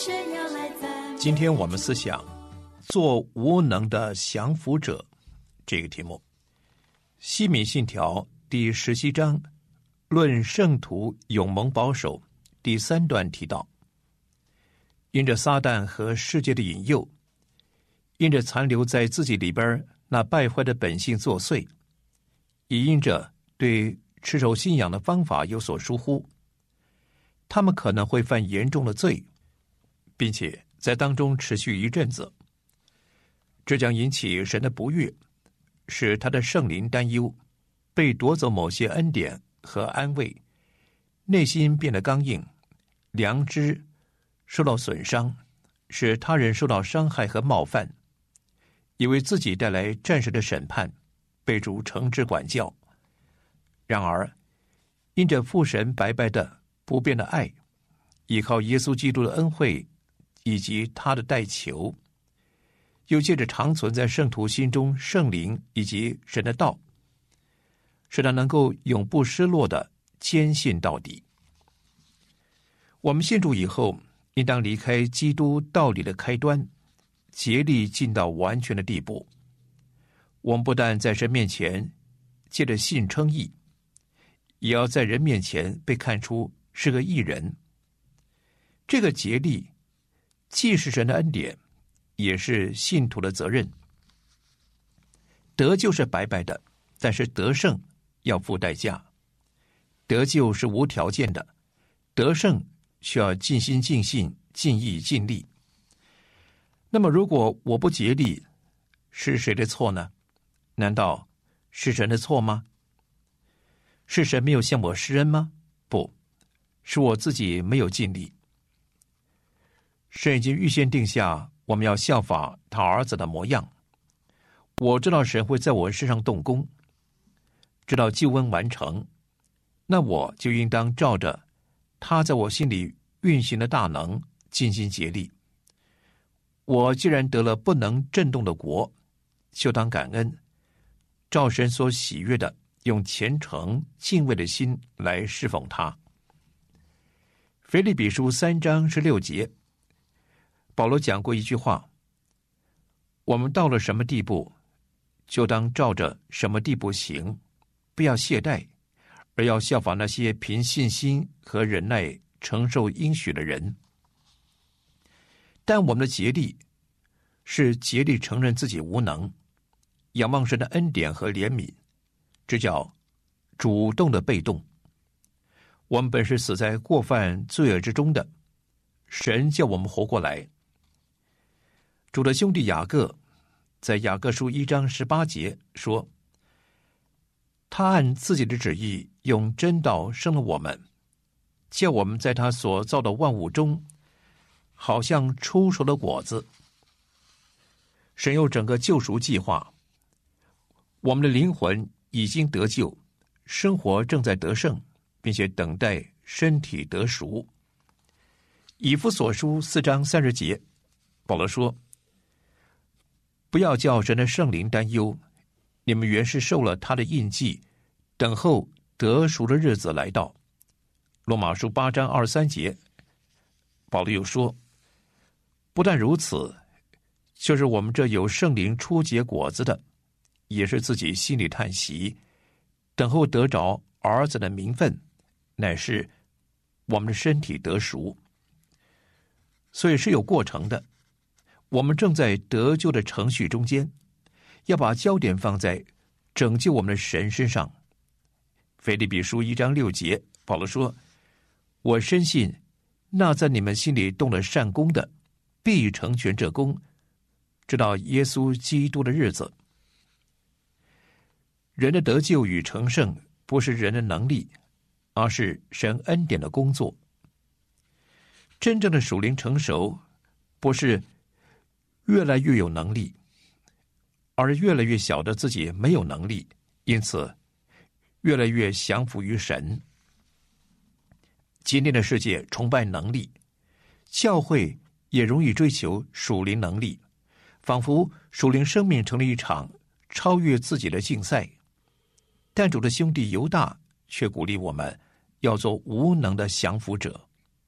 今天我们思想做无能的降服者这个题目。西敏信条第17章论圣徒永蒙保守第3段提到，因着撒旦和世界的引诱，因着残留在自己里边那败坏的本性作祟，也因着对持守信仰的方法有所疏忽，他们可能会犯严重的罪，并且在当中持续一阵子，这将引起神的不悦，使他的圣灵担忧，被夺走某些恩典和安慰，内心变得刚硬，良知受到损伤，使他人受到伤害和冒犯，以为自己带来暂时的审判，被主惩治管教。然而因着父神白白的不变的爱，依靠耶稣基督的恩惠以及他的代求，又借着长存在圣徒心中圣灵以及神的道，使他能够永不失落的坚信到底。我们信主以后，应当离开基督道理的开端，竭力进到完全的地步。我们不但在神面前借着信称义，也要在人面前被看出是个义人。这个竭力既是神的恩典，也是信徒的责任。得救是白白的，但是得胜要付代价。得救是无条件的，得胜需要尽心尽性尽意尽力。那么如果我不竭力，是谁的错呢？难道是神的错吗？是神没有向我施恩吗？不，是我自己没有尽力。神已经预先定下我们要效法他儿子的模样。我知道神会在我身上动工，直到救恩完成，那我就应当照着他在我心里运行的大能尽心竭力。我既然得了不能震动的国，就当感恩，照神所喜悦的，用虔诚敬畏的心来侍奉他。腓立比书3章16节，保罗讲过一句话：我们到了什么地步，就当照着什么地步行，不要懈怠，而要效法那些凭信心和忍耐承受应许的人。但我们的竭力是竭力承认自己无能，仰望神的恩典和怜悯，这叫主动的被动。我们本是死在过犯罪恶之中的，神叫我们活过来。主的兄弟雅各在雅各书1章18节说，他按自己的旨意用真道生了我们，叫我们在他所造的万物中好像出熟的果子。神有整个救赎计划，我们的灵魂已经得救，生活正在得胜，并且等待身体得赎。以弗所书4章30节，保罗说，不要叫神的圣灵担忧，你们原是受了他的印记，等候得赎的日子来到。罗马书8章23节，保罗又说，不但如此，就是我们这有圣灵初结果子的，也是自己心里叹息，等候得着儿子的名分，乃是我们的身体得赎。所以是有过程的，我们正在得救的程序中间，要把焦点放在拯救我们的神身上。腓立比书1章6节，保罗说，我深信那在你们心里动了善功的，必成全这功，直到耶稣基督的日子。人的得救与成圣不是人的能力，而是神恩典的工作。真正的属灵成熟不是越来越有能力，而越来越晓得自己没有能力，因此越来越降服于神。今天的世界崇拜能力，教会也容易追求属灵能力，仿佛属灵生命成了一场超越自己的竞赛。但主的兄弟犹大却鼓励我们要做无能的降服者，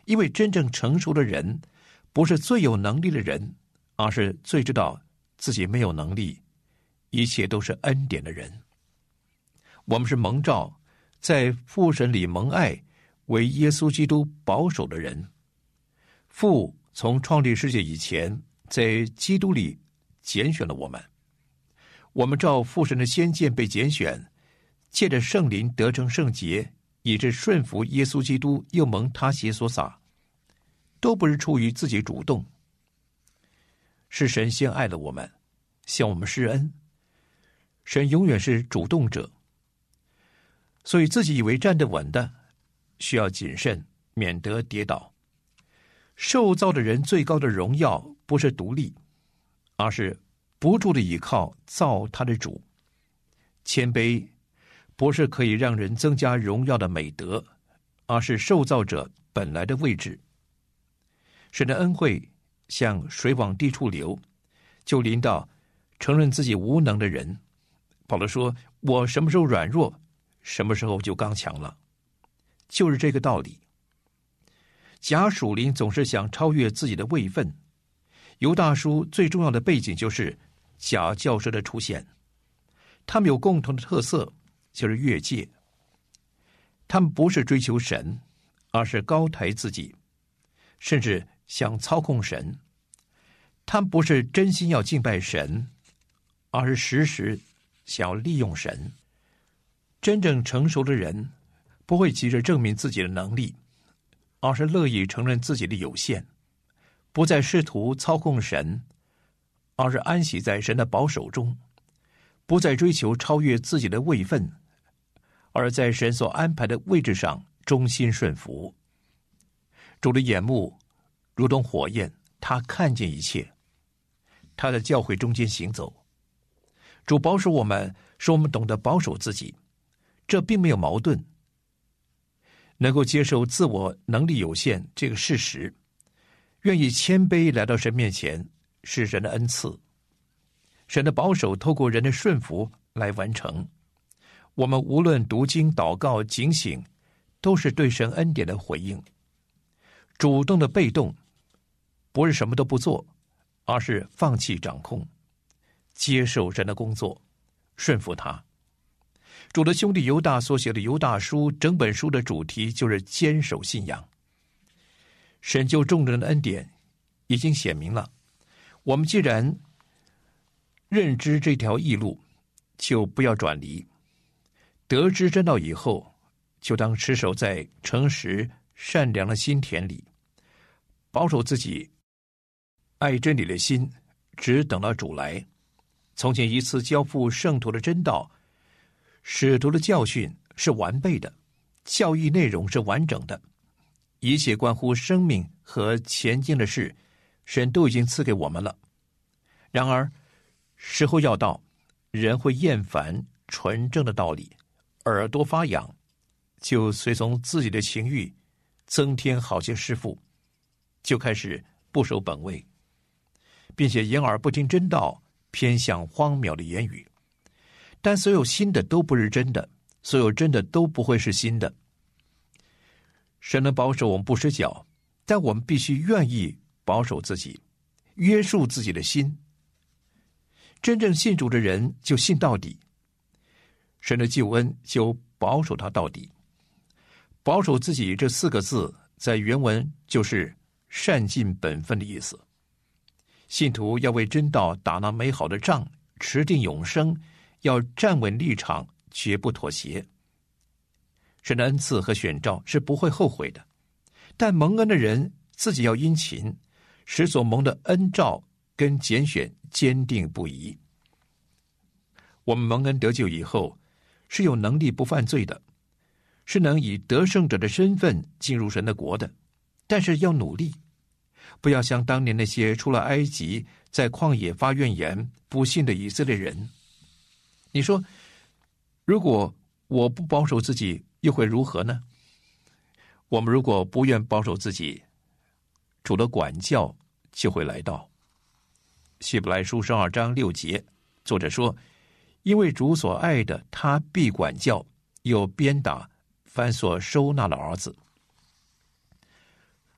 因为真正成熟的人，不是最有能力的人，而是最知道自己没有能力，一切都是恩典的人。我们是蒙召，在父神里蒙爱，为耶稣基督保守的人。父从创立世界以前，在基督里拣选了我们。我们照父神的先见被拣选，借着圣灵得成圣洁，以致顺服耶稣基督，又蒙他血所洒，都不是出于自己主动，是神先爱了我们，向我们施恩。神永远是主动者，所以自己以为站得稳的，需要谨慎，免得跌倒。受造的人最高的荣耀，不是独立，而是不住的倚靠造他的主。谦卑不是可以让人增加荣耀的美德，而是受造者本来的位置。神的恩惠像水往低处流，就临到承认自己无能的人。保罗说，我什么时候软弱，什么时候就刚强了，就是这个道理。假属灵总是想超越自己的位分。犹大书最重要的背景就是假教师的出现，他们有共同的特色，就是越界。他们不是追求神，而是高抬自己，甚至想操控神。他们不是真心要敬拜神，而是时时想要利用神。真正成熟的人不会急着证明自己的能力，而是乐意承认自己的有限，不再试图操控神，而是安息在神的保守中，不再追求超越自己的位分，而在神所安排的位置上忠心顺服。主的眼目如同火焰，他看见一切，他在教会中间行走。主保守我们，使我们懂得保守自己，这并没有矛盾。能够接受自我能力有限这个事实，愿意谦卑来到神面前，是神的恩赐。神的保守透过人的顺服来完成。我们无论读经、祷告、警醒，都是对神恩典的回应。主动的被动，不是什么都不做，而是放弃掌控，接受神的工作，顺服他。主的兄弟犹大所写的犹大书，整本书的主题就是坚守信仰。神救众人的恩典已经显明了，我们既然认知这条义路，就不要转离。得知真道以后，就当持守在诚实善良的心田里，保守自己爱真理的心，只等到主来。从前一次交付圣徒的真道，使徒的教训是完备的，教义内容是完整的，一切关乎生命和前进的事，神都已经赐给我们了。然而时候要到，人会厌烦纯正的道理，耳朵发痒，就随从自己的情欲，增添好些师傅，就开始不守本位，并且掩耳不听真道，偏向荒谬的言语。但所有新的都不是真的，所有真的都不会是新的。神能保守我们不失脚，但我们必须愿意保守自己，约束自己的心。真正信主的人就信到底，神的救恩就保守他到底。保守自己这4个字在原文就是善尽本分的意思。信徒要为真道打那美好的仗，持定永生，要站稳立场，绝不妥协。神的恩赐和选召是不会后悔的，但蒙恩的人自己要殷勤，使所蒙的恩召跟拣选坚定不移。我们蒙恩得救以后，是有能力不犯罪的，是能以得胜者的身份进入神的国的，但是要努力，不要像当年那些出了埃及，在旷野发怨言、不信的以色列人。你说，如果我不保守自己，又会如何呢？我们如果不愿保守自己，主的管教就会来到。希伯来书12章6节，作者说，因为主所爱的，他必管教，又鞭打凡所收纳的儿子。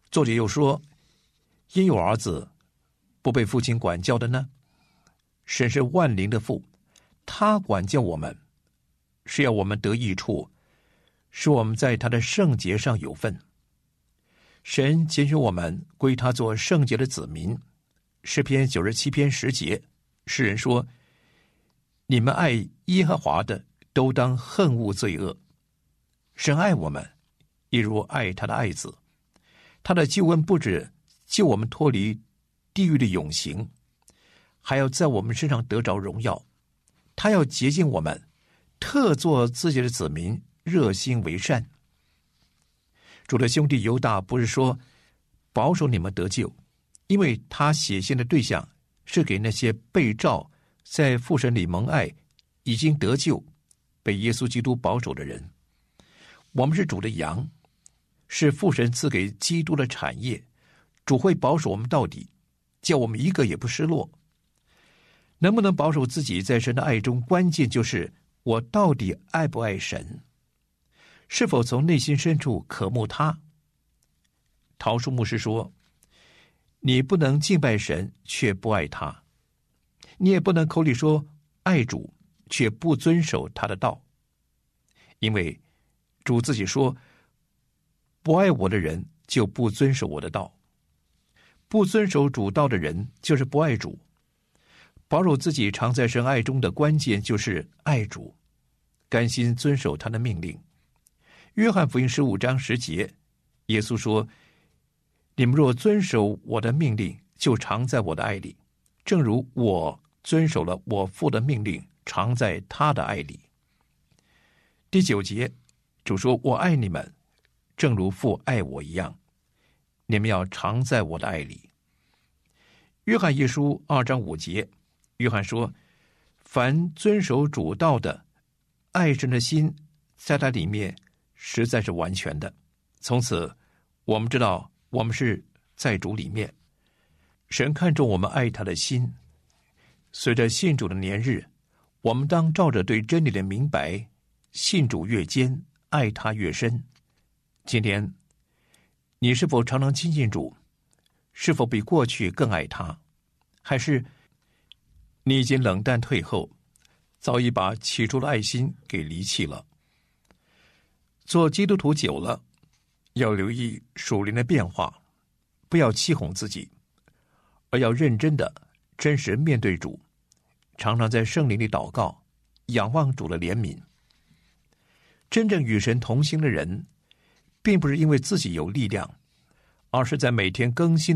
作者又说，因有儿子不被父亲管教的呢？神是万灵的父，他管教我们，是要我们得益处，使我们在他的圣洁上有份。神拣选我们归他做圣洁的子民。诗篇97篇10节，诗人说：你们爱耶和华的，都当恨恶罪恶。神爱我们，一如爱他的爱子。他的救恩不止救我们脱离地狱的永刑，还要在我们身上得着荣耀。他要洁净我们，特作自己的子民，热心为善。主的兄弟犹大不是说保守你们得救，因为他写信的对象是给那些被召在父神里蒙爱，已经得救，被耶稣基督保守的人。我们是主的羊，是父神赐给基督的产业，主会保守我们到底，叫我们一个也不失落。能不能保守自己在神的爱中，关键就是我到底爱不爱神，是否从内心深处渴慕他。陶树牧师说，你不能敬拜神却不爱他，你也不能口里说爱主却不遵守他的道，因为主自己说，不爱我的人就不遵守我的道。不遵守主道的人就是不爱主。保守自己常在神爱中的关键就是爱主，甘心遵守他的命令。约翰福音15章10节，耶稣说，你们若遵守我的命令，就常在我的爱里，正如我遵守了我父的命令，常在他的爱里。第9节，主说，我爱你们，正如父爱我一样，你们要常在我的爱里。约翰一书2章5节，约翰说，凡遵守主道的，爱神的心在他里面实在是完全的。从此我们知道我们是在主里面，神看重我们爱他的心。随着信主的年日，我们当照着对真理的明白，信主越坚，爱他越深。今天你是否常常亲近主？是否比过去更爱他？还是你已经冷淡退后，早已把起初的爱心给离弃了？做基督徒久了，要留意属灵的变化，不要欺哄自己，而要认真的、真实面对主，常常在圣灵里祷告，仰望主的怜悯。真正与神同行的人，并不是因为自己有力量，而是在每天更新